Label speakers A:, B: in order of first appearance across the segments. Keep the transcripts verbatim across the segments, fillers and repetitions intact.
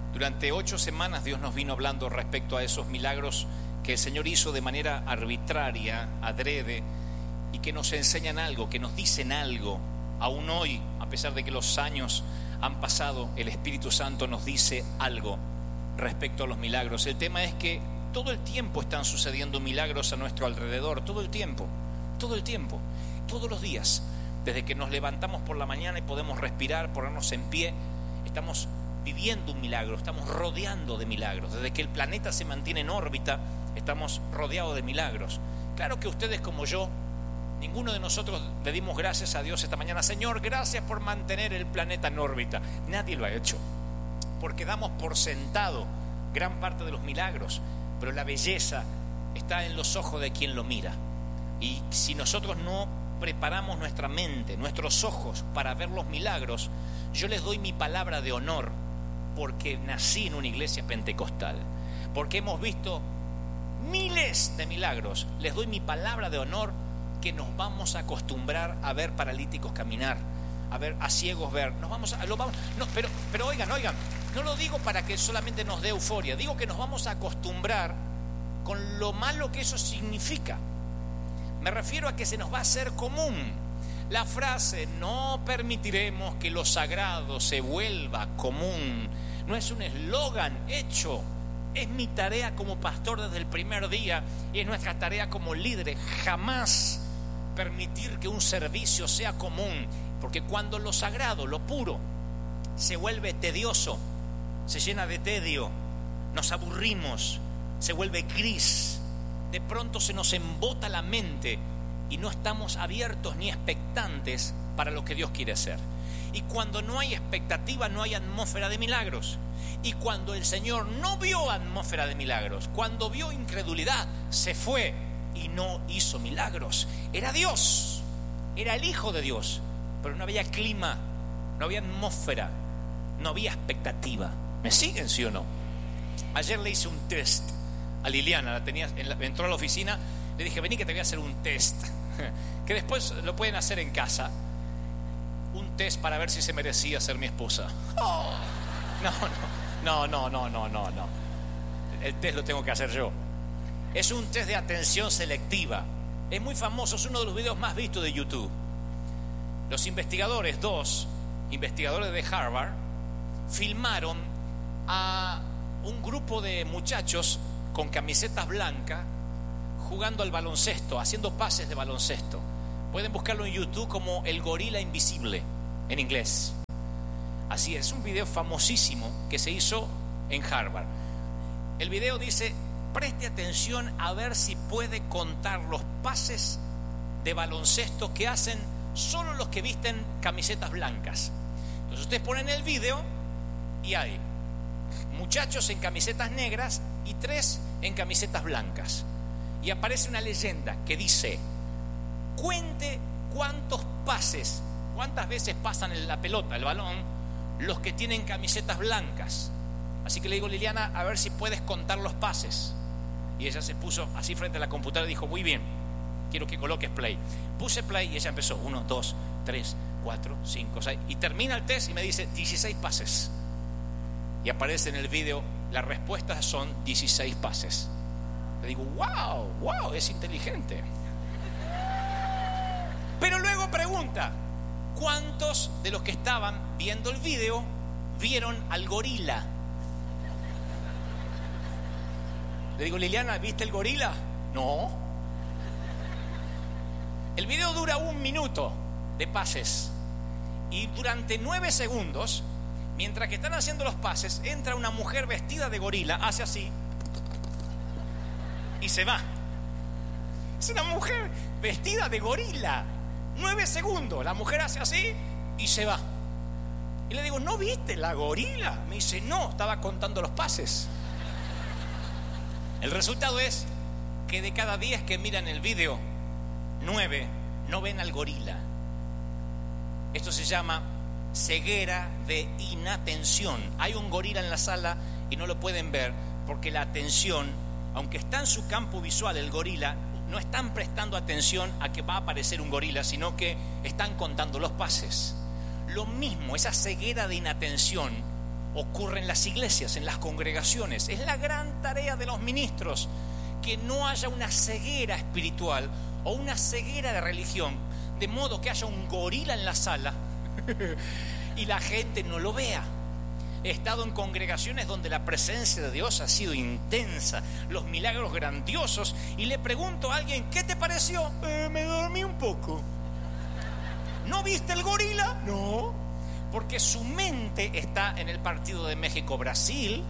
A: Durante ocho semanas Dios nos vino hablando respecto a esos milagros que el Señor hizo de manera arbitraria, adrede, y que nos enseñan algo, que nos dicen algo. Aún hoy, a pesar de que los años han pasado, el Espíritu Santo nos dice algo respecto a los milagros. El tema es que todo el tiempo están sucediendo milagros a nuestro alrededor, todo el tiempo, todo el tiempo, todos los días. Desde que nos levantamos por la mañana y podemos respirar, ponernos en pie, estamos viviendo un milagro, estamos rodeando de milagros. Desde que el planeta se mantiene en órbita, estamos rodeados de milagros. Claro que ustedes como yo, ninguno de nosotros le dimos gracias a Dios esta mañana: Señor, gracias por mantener el planeta en órbita. Nadie lo ha hecho, porque damos por sentado gran parte de los milagros, pero la belleza está en los ojos de quien lo mira. Y si nosotros no preparamos nuestra mente, nuestros ojos para ver los milagros, yo les doy mi palabra de honor, porque nací en una iglesia pentecostal, porque hemos visto miles de milagros. Les doy mi palabra de honor que nos vamos a acostumbrar a ver paralíticos caminar, a ver a ciegos ver. Nos vamos a, lo vamos, no, pero, pero oigan, oigan, no lo digo para que solamente nos dé euforia, digo que nos vamos a acostumbrar con lo malo que eso significa. Me refiero a que se nos va a hacer común. La frase "no permitiremos que lo sagrado se vuelva común" no es un eslogan hecho. Es mi tarea como pastor desde el primer día y es nuestra tarea como líderes. Jamás permitir que un servicio sea común, porque cuando lo sagrado, lo puro, se vuelve tedioso, se llena de tedio, nos aburrimos, se vuelve gris, de pronto se nos embota la mente y no estamos abiertos ni expectantes para lo que Dios quiere hacer. Y cuando no hay expectativa, no hay atmósfera de milagros. Y cuando el Señor no vio atmósfera de milagros, cuando vio incredulidad, se fue y no hizo milagros. Era Dios, era el Hijo de Dios, pero no había clima, no había atmósfera, no había expectativa. ¿Me siguen, sí o no? Ayer le hice un test a Liliana, la tenía, entró a la oficina, le dije: vení que te voy a hacer un test, que después lo pueden hacer en casa. Un test para ver si se merecía ser mi esposa. Oh, no, no, no, no, no, no, no. El test lo tengo que hacer yo. Es un test de atención selectiva. Es muy famoso, es uno de los videos más vistos de YouTube. Los investigadores, dos investigadores de Harvard, filmaron a un grupo de muchachos con camisetas blancas jugando al baloncesto, haciendo pases de baloncesto. Pueden buscarlo en YouTube como El Gorila Invisible, en inglés. Así es, un video famosísimo que se hizo en Harvard. El video dice: preste atención a ver si puede contar los pases de baloncesto que hacen solo los que visten camisetas blancas. Entonces ustedes ponen el video y hay muchachos en camisetas negras y tres en camisetas blancas. Y aparece una leyenda que dice: cuente cuántos pases, cuántas veces pasan la pelota, el balón, los que tienen camisetas blancas. Así que le digo: Liliana, a ver si puedes contar los pases. Y ella se puso así frente a la computadora y dijo: muy bien, quiero que coloques play. Puse play y ella empezó: uno, dos, tres, cuatro, cinco, seis. Y termina el test y me dice: dieciséis pases. Y aparece en el video, las respuestas son dieciséis pases. Le digo: wow, wow, es inteligente. Pero luego pregunta: ¿cuántos de los que estaban viendo el video vieron al gorila? Le digo: Liliana, ¿viste el gorila? No. El video dura un minuto de pases. Y durante nueve segundos, mientras que están haciendo los pases, entra una mujer vestida de gorila, hace así y se va. Es una mujer vestida de gorila. Nueve segundos, la mujer hace así y se va. Y le digo: ¿no viste la gorila? Me dice: no, estaba contando los pases. El resultado es que de cada diez que miran el video, nueve no ven al gorila. Esto se llama ceguera de inatención. Hay un gorila en la sala y no lo pueden ver porque la atención, aunque está en su campo visual el gorila, no están prestando atención a que va a aparecer un gorila, sino que están contando los pases. Lo mismo, esa ceguera de inatención ocurre en las iglesias, en las congregaciones. Es la gran tarea de los ministros, que no haya una ceguera espiritual o una ceguera de religión, de modo que haya un gorila en la sala y la gente no lo vea. He estado en congregaciones donde la presencia de Dios ha sido intensa, los milagros grandiosos, y le pregunto a alguien: ¿qué te pareció? Eh, me dormí un poco. ¿No viste el gorila? No, porque su mente está en el partido de México-Brasil,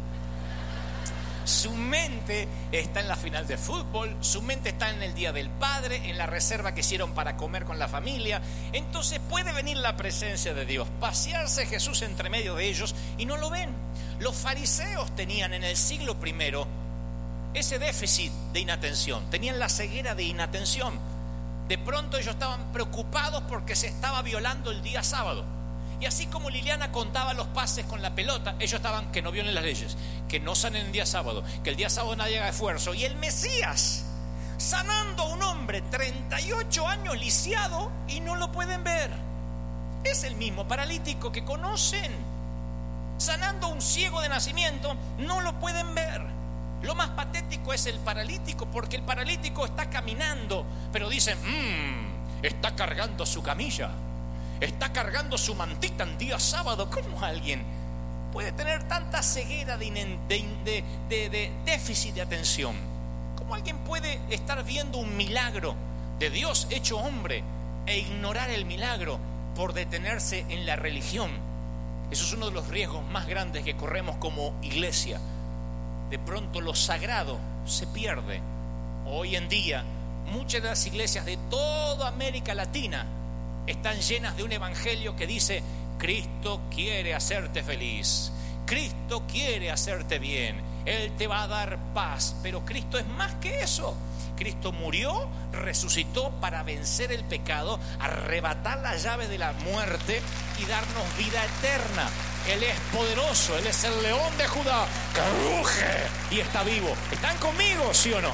A: su mente está en la final de fútbol, su mente está en el Día del Padre, en la reserva que hicieron para comer con la familia. Entonces puede venir la presencia de Dios, pasearse Jesús entre medio de ellos y no lo ven. Los fariseos tenían en el siglo primero ese déficit de inatención, tenían la ceguera de inatención. De pronto ellos estaban preocupados porque se estaba violando el día sábado. Y así como Liliana contaba los pases con la pelota, ellos estaban: que no violen las leyes, que no sanen el día sábado, que el día sábado nadie haga esfuerzo. Y el Mesías sanando a un hombre treinta y ocho años lisiado y no lo pueden ver. Es el mismo paralítico que conocen. Sanando a un ciego de nacimiento, no lo pueden ver. Lo más patético es el paralítico, porque el paralítico está caminando, pero dicen: mmm, está cargando su camilla, está cargando su mantita en día sábado. ¿Cómo alguien puede tener tanta ceguera de, de, de, de, de déficit de atención? ¿Cómo alguien puede estar viendo un milagro de Dios hecho hombre e ignorar el milagro por detenerse en la religión? Eso es uno de los riesgos más grandes que corremos como iglesia. De pronto lo sagrado se pierde. Hoy en día muchas de las iglesias de toda América Latina están llenas de un evangelio que dice: Cristo quiere hacerte feliz, Cristo quiere hacerte bien, Él te va a dar paz. Pero Cristo es más que eso. Cristo murió, resucitó para vencer el pecado, arrebatar la llave de la muerte y darnos vida eterna. Él es poderoso, Él es el león de Judá que ruge y está vivo. ¿Están conmigo, sí o no?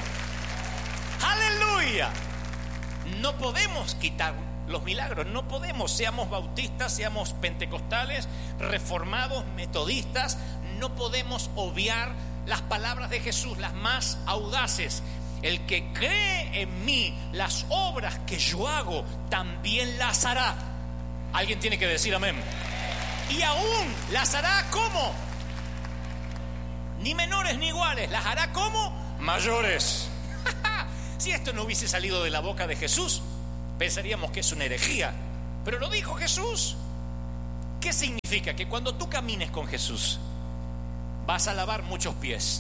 A: ¡Aleluya! No podemos quitar los milagros, no podemos, seamos bautistas, seamos pentecostales, reformados, metodistas, no podemos obviar las palabras de Jesús, las más audaces. El que cree en mí, las obras que yo hago, también las hará. Alguien tiene que decir amén. Y aún las hará ¿cómo? Ni menores ni iguales, las hará ¿cómo? Mayores. Si esto no hubiese salido de la boca de Jesús, pensaríamos que es una herejía, pero lo dijo Jesús. ¿Qué significa? Que cuando tú camines con Jesús vas a lavar muchos pies,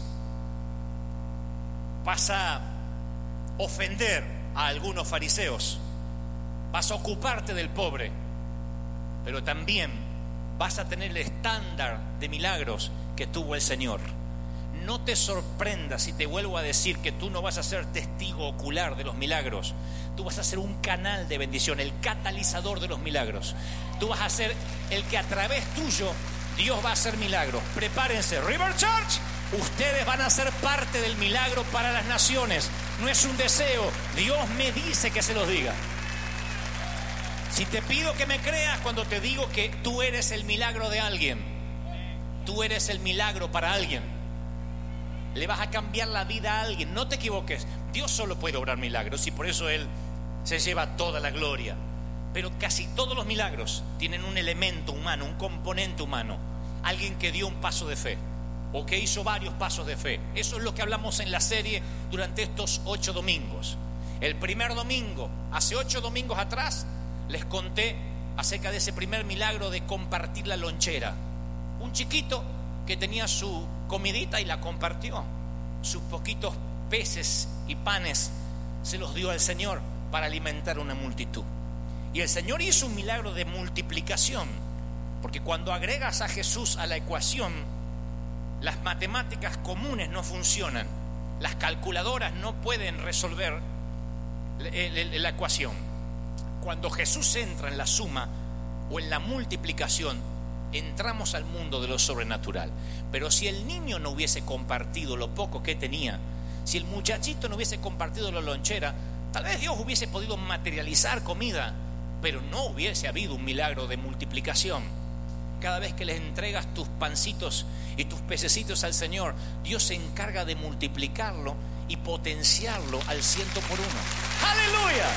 A: vas a ofender a algunos fariseos, vas a ocuparte del pobre, pero también vas a tener el estándar de milagros que tuvo el Señor. No te sorprendas si te vuelvo a decir que tú no vas a ser testigo ocular de los milagros. Tú vas a ser un canal de bendición, el catalizador de los milagros. Tú vas a ser el que a través tuyo Dios va a hacer milagros. Prepárense, River Church, ustedes van a ser parte del milagro para las naciones. No es un deseo, Dios me dice que se los diga. Si te pido que me creas cuando te digo que tú eres el milagro de alguien, tú eres el milagro para alguien. Le vas a cambiar la vida a alguien, no te equivoques. Dios solo puede obrar milagros y por eso Él se lleva toda la gloria. Pero casi todos los milagros tienen un elemento humano, un componente humano. Alguien que dio un paso de fe o que hizo varios pasos de fe. Eso es lo que hablamos en la serie durante estos ocho domingos. El primer domingo, hace ocho domingos atrás, les conté acerca de ese primer milagro de compartir la lonchera. Un chiquito que tenía su comidita y la compartió. Sus poquitos peces y panes se los dio al Señor para alimentar una multitud. Y el Señor hizo un milagro de multiplicación, porque cuando agregas a Jesús a la ecuación, las matemáticas comunes no funcionan. Las calculadoras no pueden resolver la ecuación. Cuando Jesús entra en la suma o en la multiplicación, entramos al mundo de lo sobrenatural. Pero si el niño no hubiese compartido lo poco que tenía, si el muchachito no hubiese compartido la lonchera, tal vez Dios hubiese podido materializar comida, pero no hubiese habido un milagro de multiplicación. cada vez que les entregas tus pancitos y tus pececitos al Señor, Dios se encarga de multiplicarlo y potenciarlo al ciento por uno. ¡Aleluya!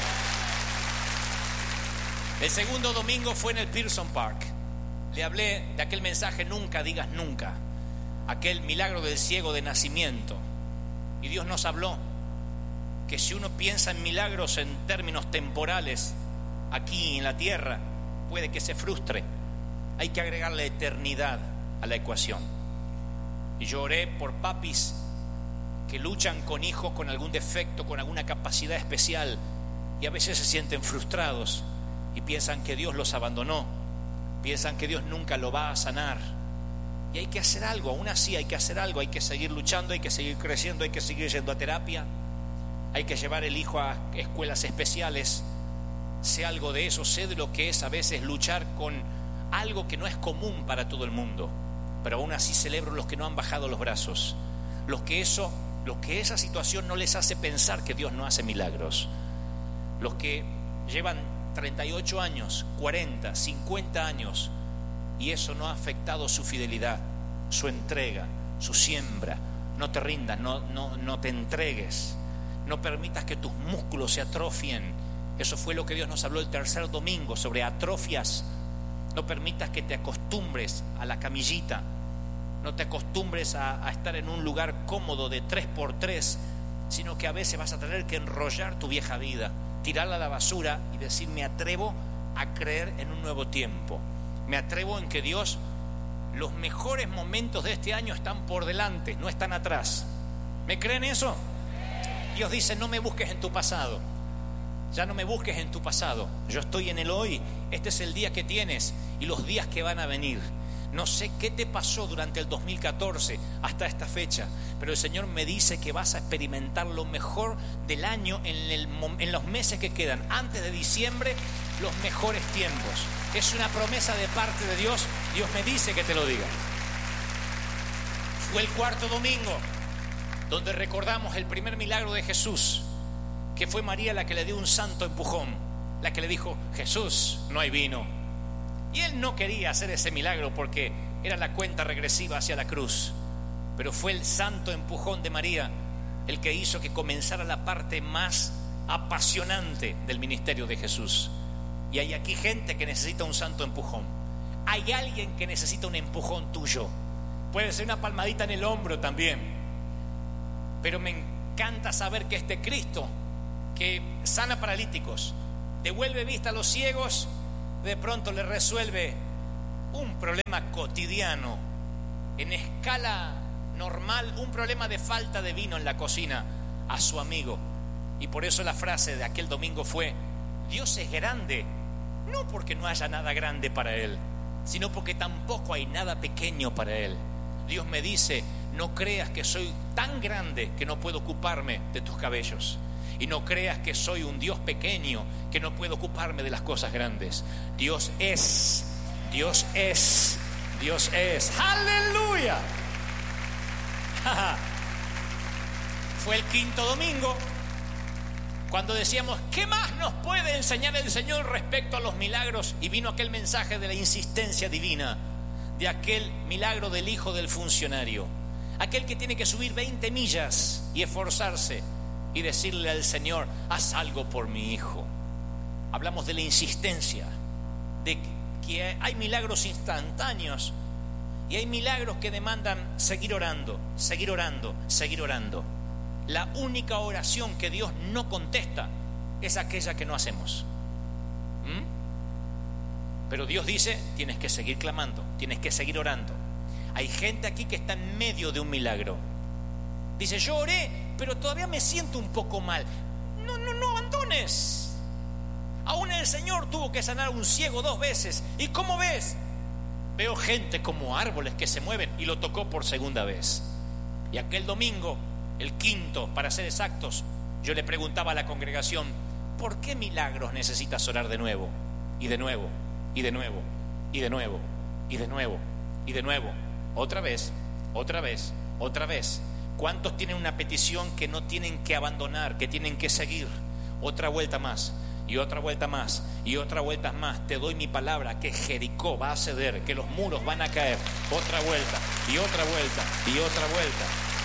A: El segundo domingo fue en el Pearson Park. Le hablé de aquel mensaje, nunca digas nunca, aquel milagro del ciego de nacimiento. Y Dios nos habló que si uno piensa en milagros en términos temporales, aquí en la tierra, puede que se frustre. Hay que agregar la eternidad a la ecuación. Y yo oré por papis que luchan con hijos con algún defecto, con alguna capacidad especial, y a veces se sienten frustrados y piensan que Dios los abandonó, piensan que Dios nunca lo va a sanar. Y hay que hacer algo, aún así hay que hacer algo, hay que seguir luchando, hay que seguir creciendo, hay que seguir yendo a terapia, hay que llevar el hijo a escuelas especiales. Sé algo de eso, sé de lo que es a veces luchar con algo que no es común para todo el mundo, pero aún así celebro los que no han bajado los brazos, los que eso, los que esa situación no les hace pensar que Dios no hace milagros, los que llevan treinta y ocho años, cuarenta, cincuenta años y eso no ha afectado su fidelidad, su entrega, su siembra. No te rindas, no, no, no te entregues, no permitas que tus músculos se atrofien. Eso fue lo que Dios nos habló el tercer domingo sobre atrofias. No permitas que te acostumbres a la camillita, no te acostumbres a, a estar en un lugar cómodo de tres por tres, sino que a veces vas a tener que enrollar tu vieja vida, tirarla a la basura y decir: me atrevo a creer en un nuevo tiempo, me atrevo en que Dios, los mejores momentos de este año están por delante, no están atrás. ¿Me creen eso? Dios dice: no me busques en tu pasado, ya no me busques en tu pasado, yo estoy en el hoy. Este es el día que tienes y los días que van a venir. No sé qué te pasó durante el dos mil catorce hasta esta fecha, pero el Señor me dice que vas a experimentar lo mejor del año en, el, en los meses que quedan, antes de diciembre, los mejores tiempos. Es una promesa de parte de Dios. Dios me dice que te lo diga. Fue el cuarto domingo donde recordamos el primer milagro de Jesús, que fue María la que le dio un santo empujón, la que le dijo: Jesús, no hay vino. Y él no quería hacer ese milagro porque era la cuenta regresiva hacia la cruz, pero fue el santo empujón de María el que hizo que comenzara la parte más apasionante del ministerio de Jesús. Y hay aquí gente que necesita un santo empujón. Hay alguien que necesita un empujón tuyo. Puede ser una palmadita en el hombro también, pero me encanta saber que este Cristo que sana paralíticos, devuelve vista a los ciegos, de pronto le resuelve un problema cotidiano en escala normal, un problema de falta de vino en la cocina a su amigo. Y por eso la frase de aquel domingo fue: Dios es grande, no porque no haya nada grande para Él, sino porque tampoco hay nada pequeño para Él. Dios me dice: no creas que soy tan grande que no puedo ocuparme de tus cabellos. Y no creas que soy un Dios pequeño que no puedo ocuparme de las cosas grandes. Dios es, Dios es, Dios es. ¡Aleluya! Fue el quinto domingo cuando decíamos: ¿qué más nos puede enseñar el Señor respecto a los milagros? Y vino aquel mensaje de la insistencia divina, de aquel milagro del hijo del funcionario, aquel que tiene que subir veinte millas y esforzarse y decirle al Señor: haz algo por mi hijo. Hablamos de la insistencia, de que hay milagros instantáneos y hay milagros que demandan seguir orando, seguir orando, seguir orando. La única oración que Dios no contesta es aquella que no hacemos. ¿Mm? Pero Dios dice: tienes que seguir clamando, tienes que seguir orando. Hay gente aquí que está en medio de un milagro. Dice: yo oré, pero todavía me siento un poco mal. No, no, no abandones. Aún el Señor tuvo que sanar a un ciego dos veces. ¿Y cómo ves? Veo gente como árboles que se mueven, y lo tocó por segunda vez. Y aquel domingo, el quinto para ser exactos, yo le preguntaba a la congregación: ¿por qué milagros necesitas orar de nuevo? Y de nuevo, y de nuevo, y de nuevo, y de nuevo, y de nuevo. Otra vez, otra vez, otra vez. ¿Cuántos tienen una petición que no tienen que abandonar, que tienen que seguir? Otra vuelta más. y otra vuelta más, y otra vuelta más. Te doy mi palabra que Jericó va a ceder, que los muros van a caer. Otra vuelta, y otra vuelta, y otra vuelta.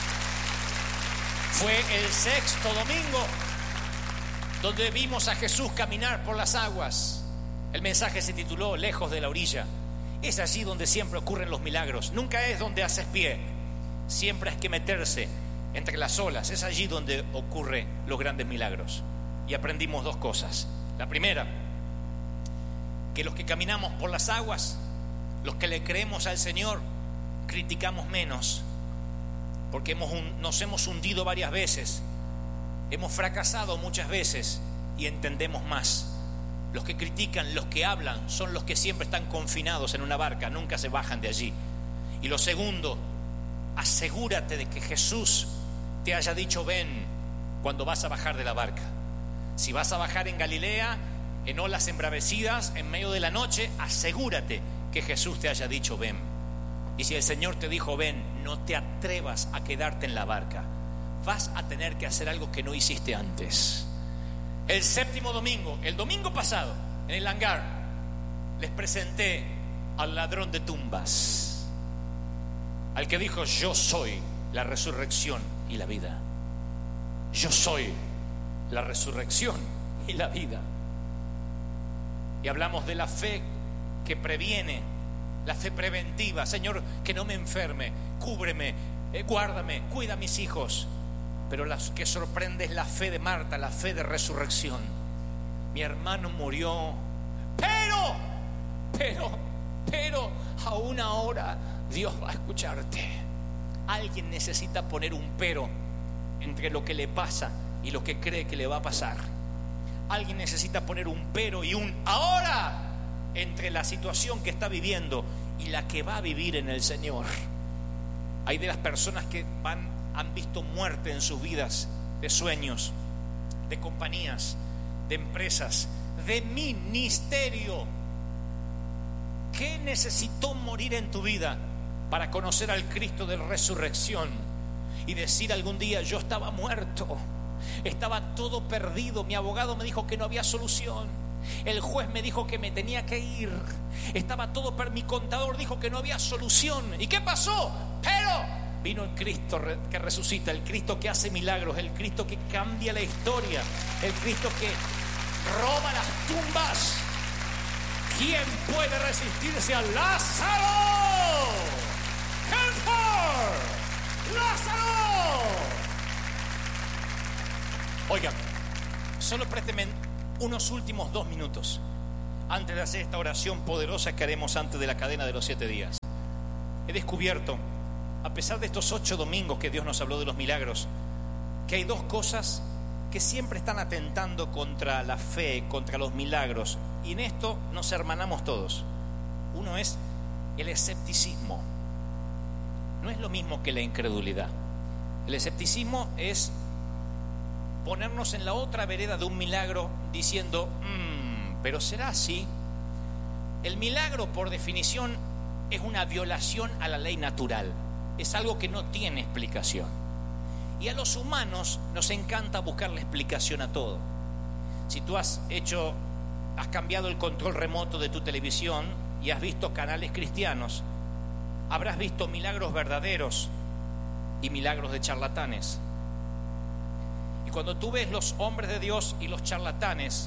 A: Fue el sexto domingo donde vimos a Jesús caminar por las aguas. El mensaje se tituló Lejos de la orilla. Es allí donde siempre ocurren los milagros. Nunca es donde haces pie. Siempre hay que meterse entre las olas. Es allí donde ocurren los grandes milagros. Y aprendimos dos cosas. La primera, que los que caminamos por las aguas, los que le creemos al Señor, criticamos menos, porque hemos un, nos hemos hundido varias veces, hemos fracasado muchas veces y entendemos más. Los que critican, los que hablan, son los que siempre están confinados en una barca, nunca se bajan de allí. Y lo segundo, asegúrate de que Jesús te haya dicho ven cuando vas a bajar de la barca. Si vas a bajar en Galilea, en olas embravecidas, en medio de la noche, asegúrate que Jesús te haya dicho ven. Y si el Señor te dijo ven, no te atrevas a quedarte en la barca. Vas a tener que hacer algo que no hiciste antes. El séptimo domingo, el domingo pasado, en el hangar, les presenté al ladrón de tumbas, al que dijo yo soy la resurrección y la vida. Yo soy la resurrección y la vida. Y hablamos de la fe que previene, la fe preventiva. Señor, que no me enferme, cúbreme, eh, guárdame, cuida a mis hijos. Pero la que sorprende es la fe de Marta, la fe de resurrección. Mi hermano murió, pero, pero, pero, aún ahora Dios va a escucharte. Alguien necesita poner un pero entre lo que le pasa y lo que cree que le va a pasar. Alguien necesita poner un pero y un ahora entre la situación que está viviendo y la que va a vivir en el Señor. Hay de las personas que van han visto muerte en sus vidas, de sueños, de compañías, de empresas, de ministerio. ¿Qué necesitó morir en tu vida para conocer al Cristo de resurrección y decir algún día yo estaba muerto, estaba todo perdido, mi abogado me dijo que no había solución, el juez me dijo que me tenía que ir, estaba todo perdido, mi contador dijo que no había solución? ¿Y qué pasó? Pero vino el Cristo que resucita, el Cristo que hace milagros, el Cristo que cambia la historia, el Cristo que roba las tumbas. ¿Quién puede resistirse a Lázaro? ¡Helper! ¡Lázaro! Oigan, solo présteme unos últimos dos minutos antes de hacer esta oración poderosa que haremos antes de la cadena de los siete días. He descubierto, a pesar de estos ocho domingos que Dios nos habló de los milagros, que hay dos cosas que siempre están atentando contra la fe, contra los milagros, y en esto nos hermanamos todos. Uno es el escepticismo. No es lo mismo que la incredulidad. El escepticismo es ponernos en la otra vereda de un milagro diciendo, mmm, pero ¿será así? El milagro, por definición, es una violación a la ley natural. Es algo que no tiene explicación. Y a los humanos nos encanta buscar la explicación a todo. Si tú has hecho, has cambiado el control remoto de tu televisión y has visto canales cristianos, habrás visto milagros verdaderos y milagros de charlatanes. Y cuando tú ves los hombres de Dios y los charlatanes,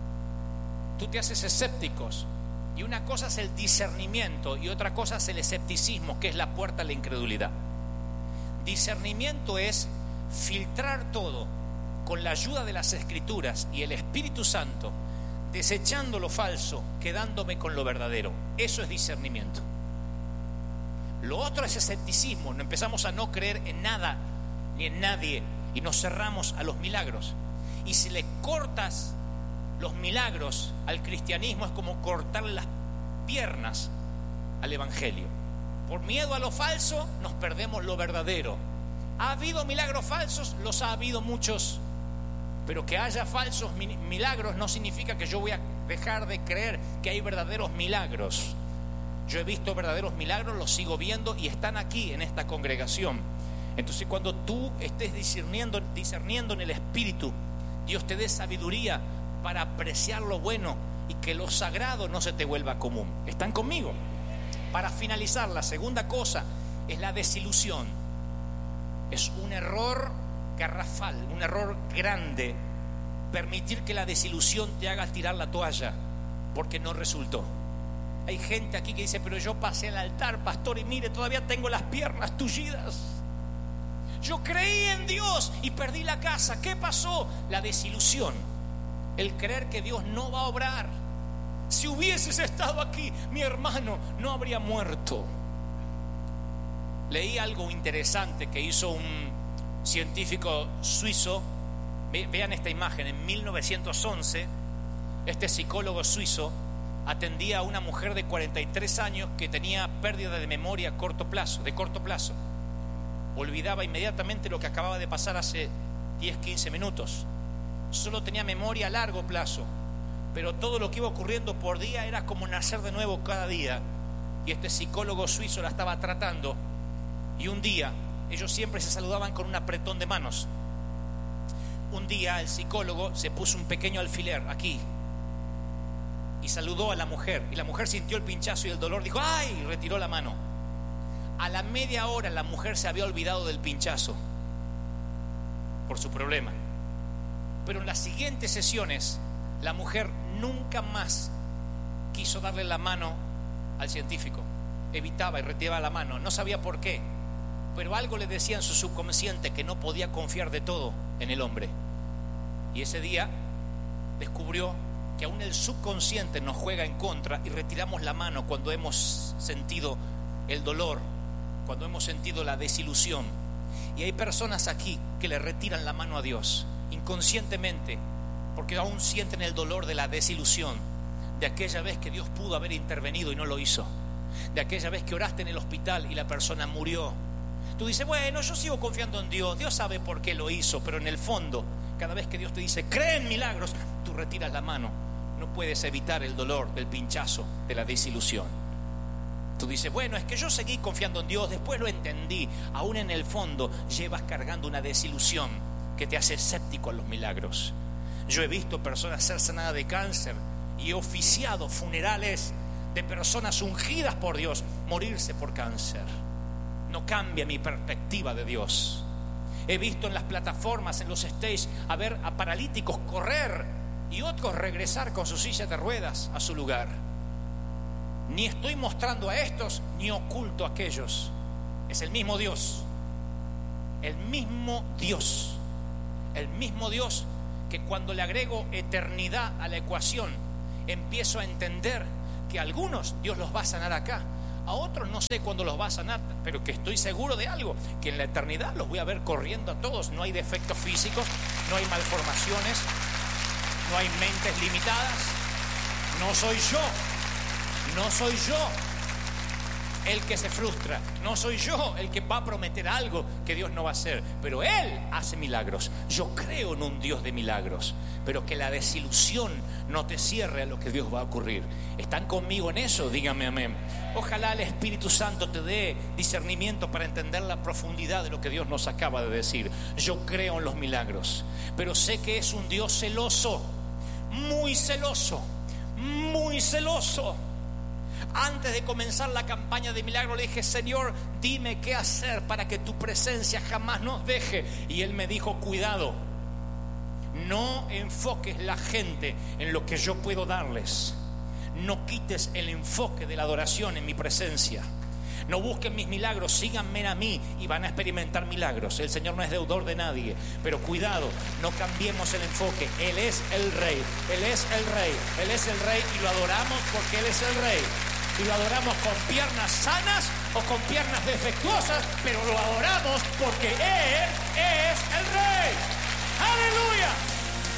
A: tú te haces escépticos. Y una cosa es el discernimiento y otra cosa es el escepticismo, que es la puerta a la incredulidad. Discernimiento es filtrar todo con la ayuda de las Escrituras y el Espíritu Santo, desechando lo falso, quedándome con lo verdadero. Eso es discernimiento. Lo otro es escepticismo. Empezamos a no creer en nada ni en nadie y nos cerramos a los milagros. Y si le cortas los milagros al cristianismo, es como cortarle las piernas al evangelio. Por miedo a lo falso nos perdemos lo verdadero. ¿Ha habido milagros falsos? Los ha habido muchos, pero que haya falsos milagros no significa que yo voy a dejar de creer que hay verdaderos milagros. Yo he visto verdaderos milagros, los sigo viendo y están aquí en esta congregación. Entonces, cuando tú estés discerniendo, discerniendo en el Espíritu, Dios te dé sabiduría para apreciar lo bueno y que lo sagrado no se te vuelva común. ¿Están conmigo? Para finalizar, la segunda cosa es la desilusión. Es un error garrafal, un error grande, permitir que la desilusión te haga tirar la toalla porque no resultó. Hay gente aquí que dice, pero yo pasé al altar, pastor, y mire, todavía tengo las piernas tullidas. Yo creí en Dios y perdí la casa. ¿Qué pasó? La desilusión, el creer que Dios no va a obrar. Si hubieses estado aquí, mi hermano no habría muerto. Leí algo interesante que hizo un científico suizo. Vean esta imagen. En mil novecientos once, este psicólogo suizo atendía a una mujer de cuarenta y tres años que tenía pérdida de memoria a corto plazo, de corto plazo. Olvidaba inmediatamente lo que acababa de pasar hace diez, quince minutos. Solo tenía memoria a largo plazo, pero todo lo que iba ocurriendo por día era como nacer de nuevo cada día. Y este psicólogo suizo la estaba tratando, y un día, ellos siempre se saludaban con un apretón de manos. Un día el psicólogo se puso un pequeño alfiler aquí y saludó a la mujer, y la mujer sintió el pinchazo y el dolor, dijo ¡ay!, y retiró la mano. A la media hora la mujer se había olvidado del pinchazo por su problema. Pero en las siguientes sesiones la mujer nunca más quiso darle la mano al científico. Evitaba y retiraba la mano, no sabía por qué, pero algo le decía en su subconsciente que no podía confiar de todo en el hombre. Y ese día descubrió que aún el subconsciente nos juega en contra y retiramos la mano cuando hemos sentido el dolor, cuando hemos sentido la desilusión. Y hay personas aquí que le retiran la mano a Dios inconscientemente porque aún sienten el dolor de la desilusión, de aquella vez que Dios pudo haber intervenido y no lo hizo, de aquella vez que oraste en el hospital y la persona murió. Tú dices, bueno, yo sigo confiando en Dios, Dios sabe por qué lo hizo, pero en el fondo, cada vez que Dios te dice cree en milagros, tú retiras la mano. No puedes evitar el dolor del pinchazo, de la desilusión. Tú dices, bueno, es que yo seguí confiando en Dios, después lo entendí. Aún en el fondo llevas cargando una desilusión que te hace escéptico a los milagros. Yo he visto personas ser sanadas de cáncer y he oficiado funerales de personas ungidas por Dios morirse por cáncer. No cambia mi perspectiva de Dios. He visto en las plataformas, en los stages, a ver a paralíticos correr y otros regresar con sus sillas de ruedas a su lugar. Ni estoy mostrando a estos ni oculto a aquellos. Es el mismo Dios. El mismo Dios. El mismo Dios que cuando le agrego eternidad a la ecuación, empiezo a entender que a algunos Dios los va a sanar acá, a otros no sé cuándo los va a sanar, pero que estoy seguro de algo, que en la eternidad los voy a ver corriendo a todos. No hay defectos físicos, no hay malformaciones, no hay mentes limitadas. No soy yo, no soy yo el que se frustra, no soy yo el que va a prometer algo que Dios no va a hacer, pero Él hace milagros. Yo creo en un Dios de milagros, pero que la desilusión no te cierre a lo que Dios va a ocurrir. ¿Están conmigo en eso? Díganme amén. Ojalá el Espíritu Santo te dé discernimiento para entender la profundidad de lo que Dios nos acaba de decir. Yo creo en los milagros, pero sé que es un Dios celoso, muy celoso, muy celoso. Antes de comenzar la campaña de milagro le dije, Señor, dime qué hacer para que tu presencia jamás nos deje. Y Él me dijo, cuidado, no enfoques la gente en lo que yo puedo darles. No quites el enfoque de la adoración en mi presencia. No busquen mis milagros, síganme a mí y van a experimentar milagros. El Señor no es deudor de nadie, pero cuidado, no cambiemos el enfoque. Él es el Rey, Él es el Rey, Él es el Rey y lo adoramos porque Él es el Rey. Y lo adoramos con piernas sanas o con piernas defectuosas, pero lo adoramos porque Él